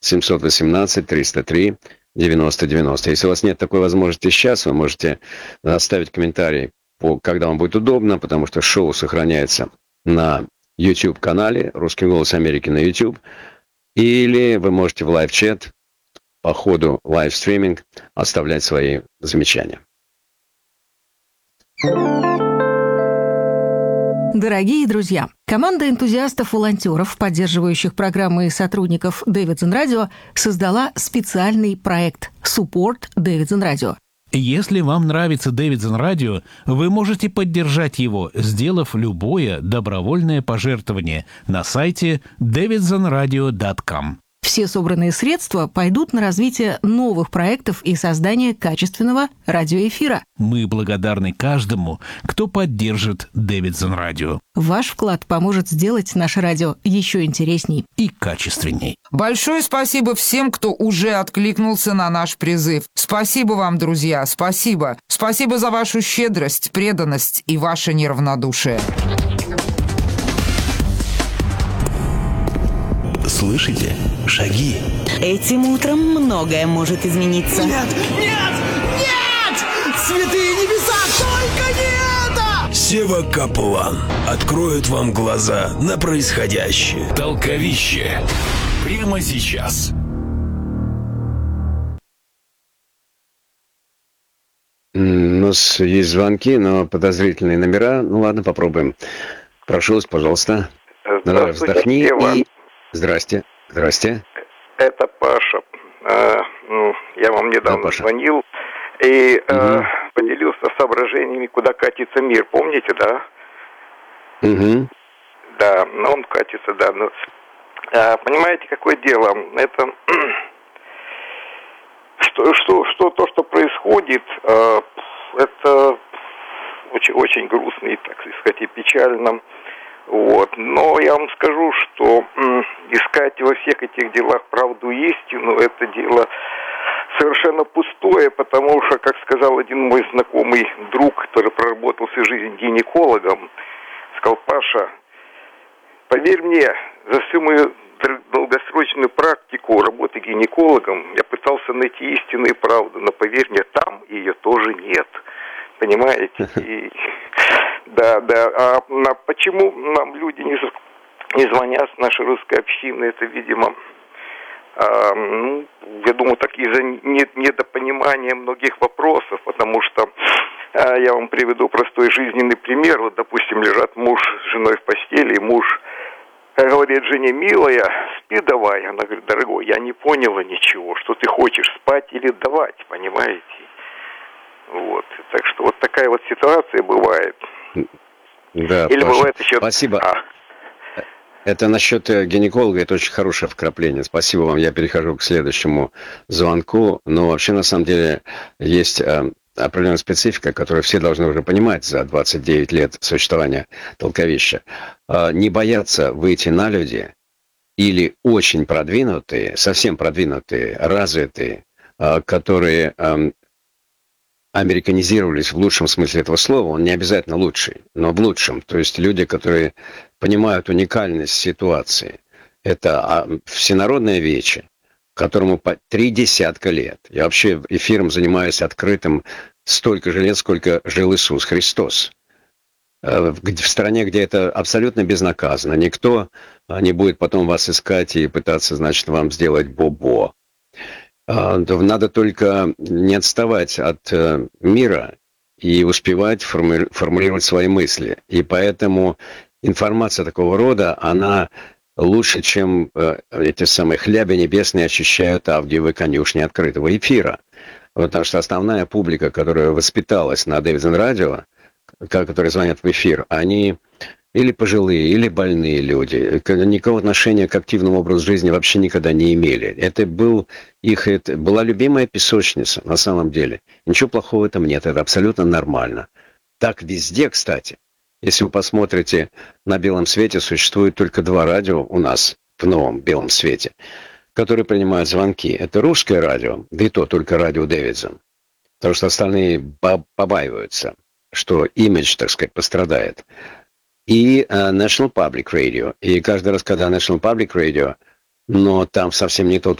718-303-90-90. Если у вас нет такой возможности сейчас, вы можете оставить комментарий, когда вам будет удобно, потому что шоу сохраняется на YouTube-канале «Русский голос Америки» на YouTube. Или вы можете в лайв-чат по ходу лайв-стриминг оставлять свои замечания. Дорогие друзья, команда энтузиастов-волонтеров, поддерживающих программы и сотрудников Davidson Radio, создала специальный проект Support Davidson Radio. Если вам нравится Davidson Radio, вы можете поддержать его, сделав любое добровольное пожертвование на сайте davidsonradio.com. Все собранные средства пойдут на развитие новых проектов и создание качественного радиоэфира. Мы благодарны каждому, кто поддержит Davidson Radio. Ваш вклад поможет сделать наше радио еще интересней и качественней. Большое спасибо всем, кто уже откликнулся на наш призыв. Спасибо вам, друзья, спасибо. Спасибо за вашу щедрость, преданность и ваше неравнодушие. Слышите? Шаги. Этим утром многое может измениться. Нет! Нет! Нет! Святые небеса, только не это! Сева Каплан откроет вам глаза на происходящее. Толковище. Прямо сейчас. У нас есть звонки, но подозрительные номера. Ну ладно, попробуем. Прошу вас, пожалуйста. Давай, вздохни и... Здрасте. Здрасте. Это Паша. Я вам недавно звонил и поделился соображениями, куда катится мир. Помните, да? Да, он катится, да. Но, понимаете, какое дело? Это что происходит, это очень грустно и, так сказать, и печально. Вот. Но я вам скажу, что искать во всех этих делах правду и истину, это дело совершенно пустое, потому что, как сказал один мой знакомый друг, который проработал всю жизнь гинекологом, сказал: Паша, поверь мне, за всю мою долгосрочную практику работы гинекологом я пытался найти истину и правду, но поверь мне, там ее тоже нет. Понимаете? Да. А почему нам люди не звонят с нашей русской общины? Это, видимо, я думаю, так из-за недопонимания многих вопросов, потому что я вам приведу простой жизненный пример. Вот, допустим, лежат муж с женой в постели, и муж говорит жене: милая, спи давай. Она говорит: дорогой, я не поняла ничего, что ты хочешь, спать или давать, понимаете? Вот, так что вот такая вот ситуация бывает. Да, или Паша, бывает еще... Спасибо. Это насчет гинеколога, это очень хорошее вкрапление. Спасибо вам, я перехожу к следующему звонку. Но вообще, на самом деле, есть определенная специфика, которую все должны уже понимать за 29 лет существования толковища. Не бояться выйти на люди или очень продвинутые, совсем продвинутые, развитые, которые... американизировались в лучшем смысле этого слова, он не обязательно лучший, но в лучшем. То есть люди, которые понимают уникальность ситуации. Это всенародное вече, которому по 30 лет. Я вообще эфиром занимаюсь открытым столько же лет, сколько жил Иисус Христос. В стране, где это абсолютно безнаказанно. Никто не будет потом вас искать и пытаться, значит, вам сделать бобо. Надо только не отставать от мира и успевать формулировать свои мысли. И поэтому информация такого рода, она лучше, чем эти самые хляби небесные очищают авгиевы конюшни открытого эфира. Потому что основная публика, которая воспиталась на Davidson Radio, которые звонят в эфир, они или пожилые, или больные люди, никакого отношения к активному образу жизни вообще никогда не имели. Это была любимая песочница, на самом деле. Ничего плохого в этом нет, это абсолютно нормально. Так везде, кстати. Если вы посмотрите, на белом свете существует только 2 радио у нас, в новом белом свете, которые принимают звонки. Это русское радио, да и то только радио Davidson. Потому что остальные побаиваются, что имидж, так сказать, пострадает. И National Public Radio. И каждый раз, когда National Public Radio, но там совсем не тот